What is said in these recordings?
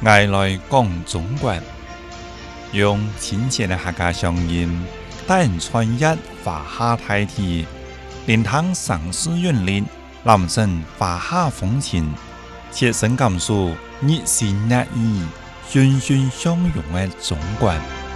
爱来讲中国，用亲切的客家乡音，带人穿越华夏大地，聆听城市韵律，感受华夏风情，切身感受热情热意、欣欣向荣的中国。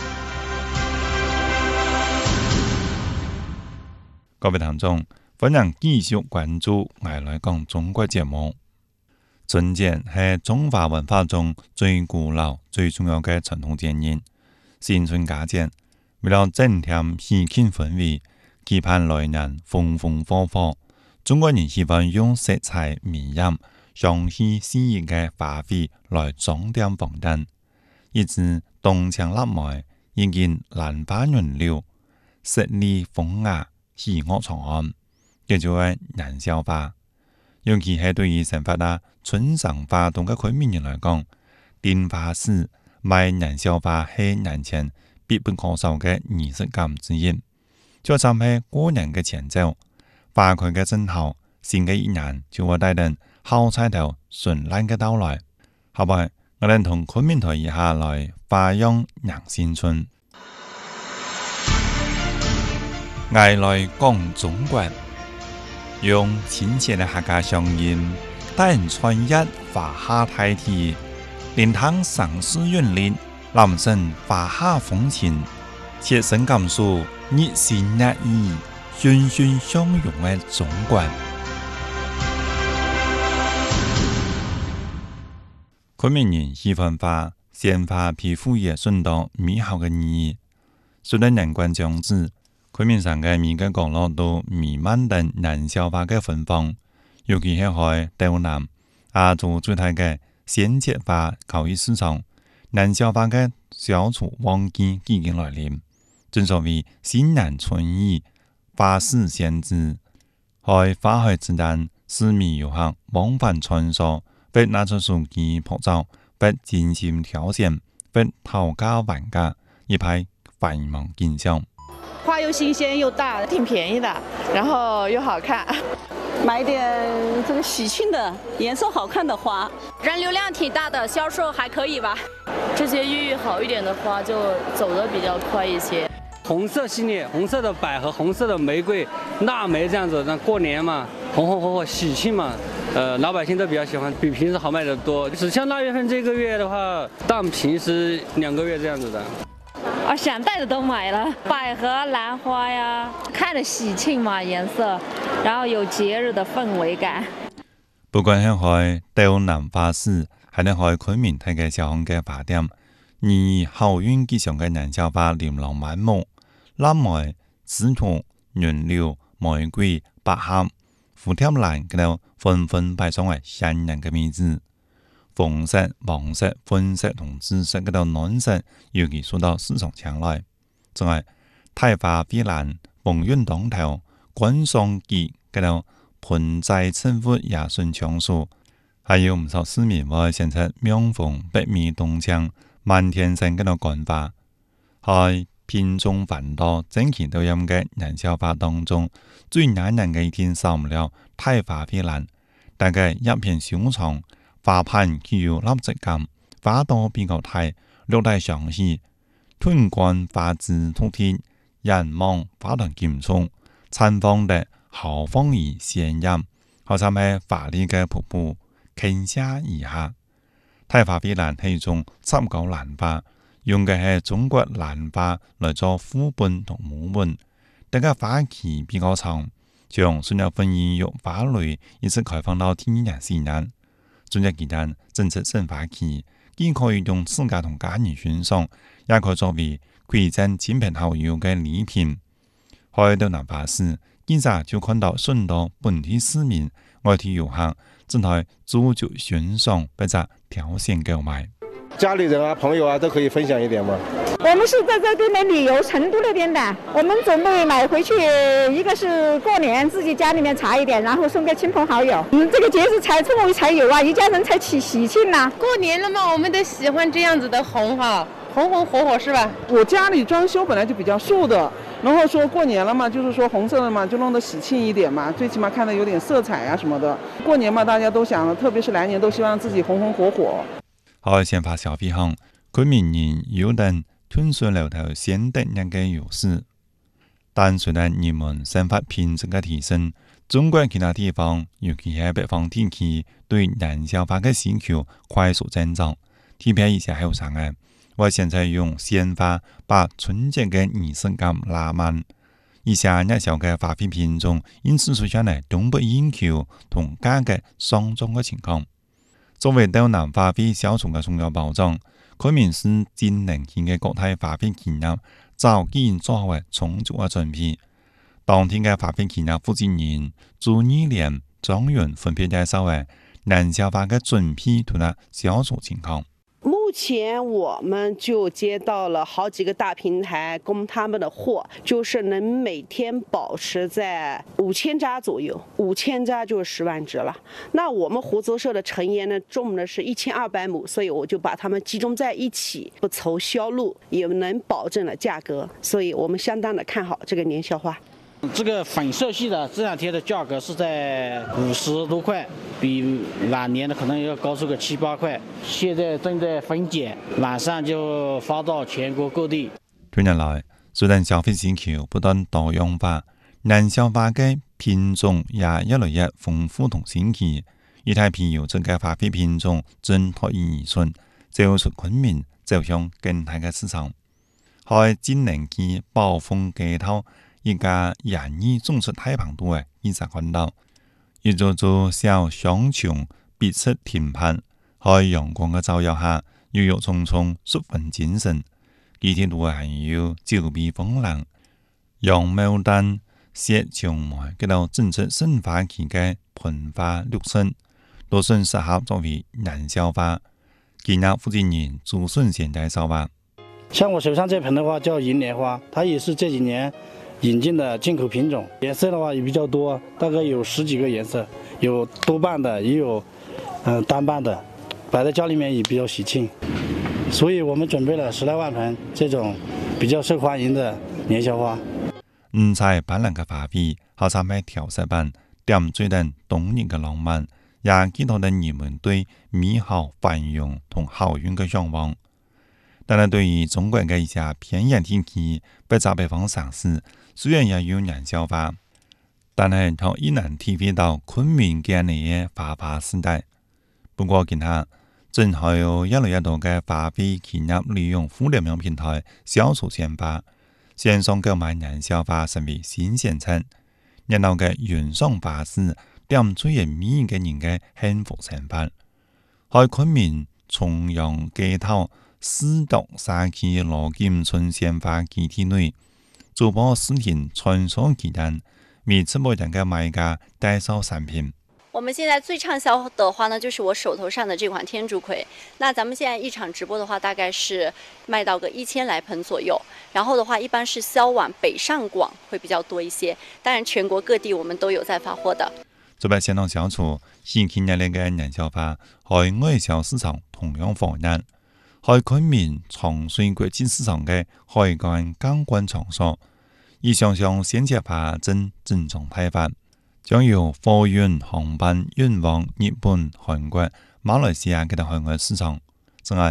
各位听众，欢迎继续关注《爱来讲中国》节目。春节是中华文化中最古老、最重要的传统节日。新春佳节，为了增添喜庆氛围，期盼来年风风火火，中国人喜欢用色彩迷人、详细诗意的花卉来装点房间。一支东墙立梅，已經蘭花潤柳，十里風雅，喜樂長安，叫做年宵花。尤其係對於生活喺春上花東嘅昆明人來講，訂花市賣年宵花係年前必不可少嘅儀式感之一。就算係過年嘅前奏，花開嘅正後，新嘅一年就會帶嚟好彩頭順利嘅到來。後來，我哋同昆明台一下來花樣迎新春。愛來講中國，用親切的客家鄉音，帶人穿越華夏大地，聆聽城市韻律，感受華夏風情，切身感受熱情熱意、欣欣向榮的中國。昆明人喜歡花，鮮花皮膚也順到美好的意義。隨着年關將至，昆明省嘅每個角落都彌漫着年宵花嘅芬芳，尤其係喺島南亞洲最大嘅鮮節花交易市場，年宵花嘅銷售旺季已經來臨。正所謂新年春意，花市鮮姿，喺花海之間，市民遊客往返穿梭，被拿出手機拍照，被精心挑選，被討價還價，一派繁忙景象。 花又新鲜又大，挺便宜的，然后又好看。 买点这个喜庆的、颜色好看的花， 人流量挺大的，销售还可以吧。 这些寓意好一点的花就走得比较快一些。 红色系列，红色的百合、红色的玫瑰、腊梅这样子，那过年嘛，红红火火，喜庆嘛，老百姓都比较喜欢，比平时好卖得多。只像腊月份这个月的话，当平时2个月这样子的。 想带的都买了，百合、兰花呀，看着喜庆嘛，颜色，然后有节日的氛围感。 不管係喺島南花市，還係喺昆明睇嘅小巷嘅花店，而好運吉祥嘅年宵花琳琅滿目，臘梅、紫竹、雲柳、玫瑰、百合、蝴蝶蘭嗰度紛紛擺上為鮮豔嘅名字。紅色、黃色、粉色同紫色嗰度暖色，尤其受到市場青睞。仲係大花飛蘭、風韻當頭、觀賞季嗰度盆栽襯物也順暢數，還有唔少市民會選擇명峰、北面東牆、滿天星嗰度觀花。喺品種繁多、整齊多樣嘅年宵花當中，最難人嘅一天少唔了大花飛蘭，大概一片小床。花盤具有立質感，花朵比較大，略帶詳細，吞冠花枝突出，人望花團勁重，綻放得豪放而鮮豔，好似係華麗嘅瀑布傾瀉而下。大花飛蘭係一種插角蘭花，用嘅係中國蘭花來做副本同母本，大家花期比較長，從12月份1月花蕾一直開放到第2年4年。春節期間正值盛花期，既可以用自家同家人欣賞，也可以作為饋贈親朋好友嘅禮品。喺島南花市，記者就看到許多本地市民、外地遊客正在駐足欣賞或者挑選購買。 家里人啊、朋友啊都可以分享一點嗎？ 我們是在這邊的旅遊，成都那邊的。我們準備買回去，一個是過年自己家裡面插一點，然後送給親朋好友。這個節日才這麼才有啊，一家人才喜慶呐。 過年了嘛，我們都喜歡這樣子的紅哈，紅紅火火是吧？ 我家裡裝修本來就比較素的，然後說過年了嘛，就是說紅色的嘛，就弄得喜慶一點嘛，最起碼看得有點色彩啊什麼的。過年嘛，大家都想了，特別是來年都希望自己紅紅火火。 喺先發消費行，昆明人有等吞水流頭先得人嘅優勢。但隨着人們生活品質嘅提升，中國其他地方，尤其係北方地區，對燃燒化嘅需求快速增長。特別一些後生嘅，我現在用鮮花把春節嘅儀式感拉慢。以下熱銷嘅花卉品種，因此出現嚟供不應求同價格雙重嘅情況。作為斗南花卉銷售嘅重要保障，昆明市近年期嘅國泰花卉企業早已做好充足嘅準備。當天嘅花卉企業負責人朱義廉、莊元分別介紹嘅燃燒花嘅準備同埋銷售情況。 目前我們就接到了好幾個大平台供他們的貨，就是能每天保持在5000扎左右，5000扎就是10萬隻了。那我們湖州社的成煙呢，種的是1200畝，所以我就把它們集中在一起，不愁銷路，也能保證了價格，所以我們相當的看好這個年宵花。 這個粉色系的這兩天的價格是在50多塊，比往年的可能要高出個7、8塊。現在正在分揀，晚上就發到全國各地。 近年來，隨着消費需求不斷多樣化，燃燒花嘅品種也越來越豐富同新奇。一大批優質嘅花卉品種正脫穎而出，走出昆明，走向更大嘅市場。喺今年期寶豐街頭，一家人意種出大棚多嘅藝術看到，一座座小香叢別出天盤，喺陽光嘅照耀下，鬱鬱蔥蔥，十分精神。幾天度還有酒鼻風浪、楊牡丹、雪薔梅，給到整出盛花期嘅盆花綠色，都算適合作為燃燒花。企業負責人朱順賢介紹話： 像我手上這盆的話叫銀蓮花，它也是這幾年引進的進口品種，顏色的話也比較多，大概有10幾個顏色，有多瓣的，也有單瓣的，擺在家裏面也比較喜慶。所以我們準備了10來萬盆這種比較受歡迎的年宵花。 五彩斑斕嘅花卉，好參喺調色板，點綴等動人嘅浪漫，也寄託咗人們對美好繁榮同好運嘅向往。但係對於中國嘅一些偏遠地區，北จาก北方城市，雖然也有燃燒花，但係佢依然體會到昆明嘅呢個花花時代。不過見下，正係有越來越多嘅花卉企業利用互聯網平台銷售鮮花，線上購買燃燒花成為新鮮菜。熱鬧嘅雲上花市，點綴咗每一個人嘅幸福生活。喺昆明重陽街頭4獨3期羅金村鮮花基地內，主播視頻傳送期間，每次不同嘅買家介紹產品。 我們現在最暢銷的話呢，就是我手頭上的這款天竺葵。那咱們現在一場直播的話，大概是賣到個1000來盆左右。然後的話，一般是銷往北上廣會比較多一些。當然，全國各地我們都有在發貨的。 作為線上銷售，新期熱烈嘅燃燒花，喺外銷市場同樣火熱。喺昆明長水國際市場嘅海關監管場所，一項項鮮切花正正常派發。將由貨運航班運往日本、韓國、馬來西亞嘅海外市場。此外，